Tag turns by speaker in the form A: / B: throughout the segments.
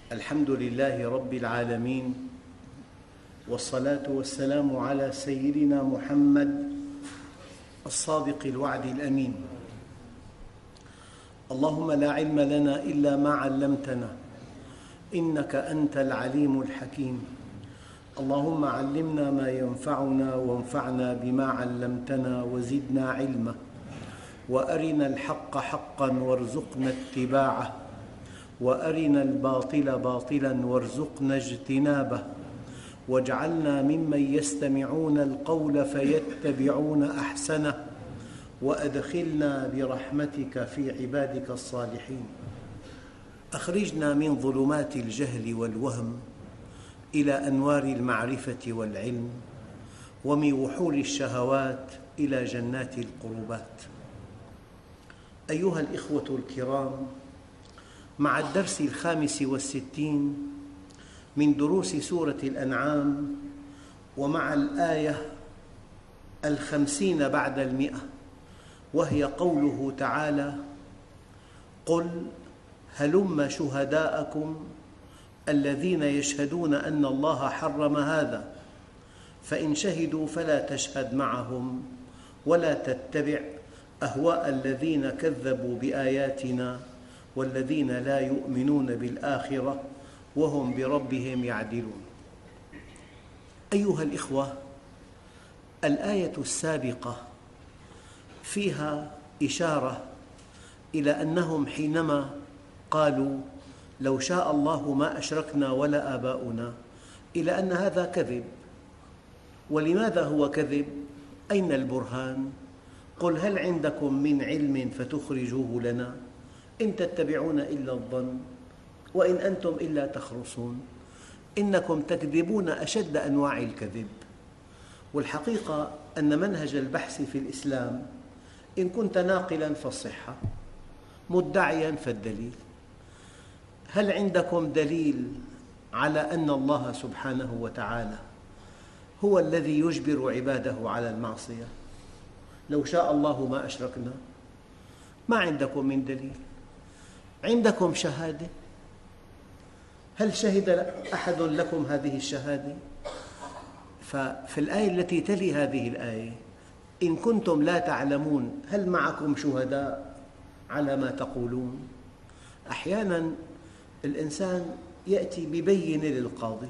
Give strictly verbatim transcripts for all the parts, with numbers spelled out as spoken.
A: الحمد لله رب العالمين، والصلاة والسلام على سيدنا محمد الصادق الوعد الأمين. اللهم لا علم لنا إلا ما علمتنا إنك أنت العليم الحكيم. اللهم علمنا ما ينفعنا وانفعنا بما علمتنا وزدنا علما، وأرنا الحق حقا وارزقنا اتباعه، وأرنا الباطل باطلا وارزقنا اجتنابه، واجعلنا ممن يستمعون القول فيتبعون أحسنه، وأدخلنا برحمتك في عبادك الصالحين. أخرجنا من ظلمات الجهل والوهم إلى أنوار المعرفة والعلم، ومن وحول الشهوات إلى جنات القربات. أيها الإخوة الكرام، مع الدرس الخامس والستين من دروس سورة الأنعام، ومع الآية الخمسين بعد المئة، وهي قوله تعالى: قل هلم شهداءكم الذين يشهدون أن الله حرم هذا، فإن شهدوا فلا تشهد معهم ولا تتبع أهواء الذين كذبوا بآياتنا والذين لا يؤمنون بالآخرة وهم بربهم يعدلون. أيها الإخوة، الآية السابقة فيها إشارة إلى أنهم حينما قالوا لو شاء الله ما أشركنا ولا آباؤنا، إلى أن هذا كذب. ولماذا هو كذب؟ أين البرهان؟ قل هل عندكم من علم فتخرجوه لنا؟ إن تتبعون إلا الظن وإن أنتم إلا تخرصون. إنكم تكذبون أشد أنواع الكذب. والحقيقة أن منهج البحث في الإسلام إن كنت ناقلاً فالصحة، مدعياً فالدليل. هل عندكم دليل على أن الله سبحانه وتعالى هو الذي يجبر عباده على المعصية؟ لو شاء الله ما أشركنا. ما عندكم من دليل. عندكم شهادة؟ هل شهد أحد لكم هذه الشهادة؟ ففي الآية التي تلي هذه الآية: إن كنتم لا تعلمون هل معكم شهداء على ما تقولون؟ أحياناً الإنسان يأتي ببينة للقاضي،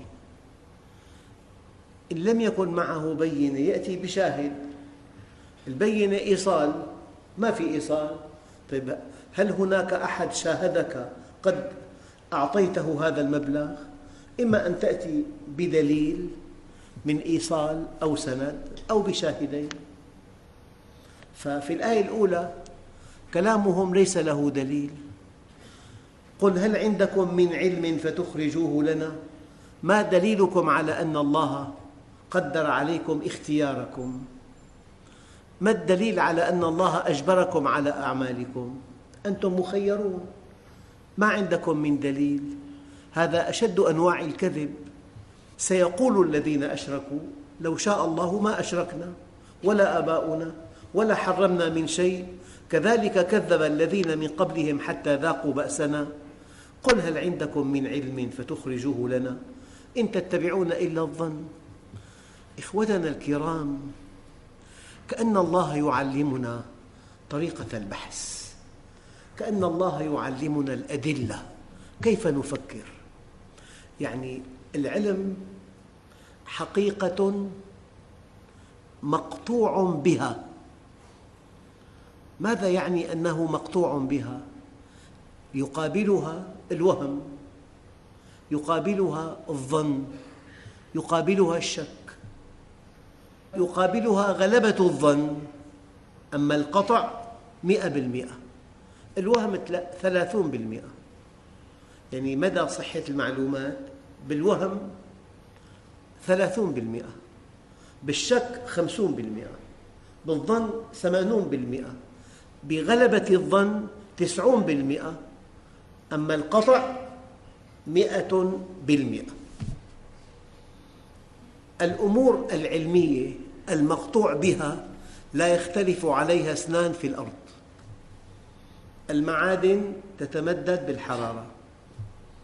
A: إن لم يكن معه بينة يأتي بشاهد. البينة إيصال، ما في إيصال. طيب، هل هناك أحد شاهدك قد أعطيته هذا المبلغ؟ إما أن تأتي بدليل من إيصال أو سند أو بشاهدين. ففي الآية الأولى كلامهم ليس له دليل. قل هل عندكم من علم فتخرجوه لنا؟ ما دليلكم على أن الله قدر عليكم اختياركم؟ ما الدليل على أن الله أجبركم على أعمالكم؟ أنتم مخيرون، ما عندكم من دليل. هذا أشد أنواع الكذب. سيقول الذين أشركوا لو شاء الله ما أشركنا ولا آباؤنا ولا حرمنا من شيء، كذلك كذب الذين من قبلهم حتى ذاقوا بأسنا. قل هل عندكم من علم فتخرجوه لنا؟ إن تتبعون إلا الظن. إخوتنا الكرام، كأن الله يعلمنا طريقة البحث، كأن الله يعلمنا الأدلة، كيف نفكر. يعني العلم حقيقة مقطوع بها. ماذا يعني أنه مقطوع بها؟ يقابلها الوهم، يقابلها الظن، يقابلها الشك، يقابلها غلبة الظن. أما القطع مئة بالمئة، الوهم ثلاثون بالمئة. يعني مدى صحة المعلومات بالوهم ثلاثون بالمئة، بالشك خمسون بالمئة، بالظن ثمانون بالمئة، بغلبة الظن تسعون بالمئة. أما القطع مئة بالمئة. الأمور العلمية المقطوع بها لا يختلف عليها اثنان في الأرض. المعادن تتمدد بالحرارة،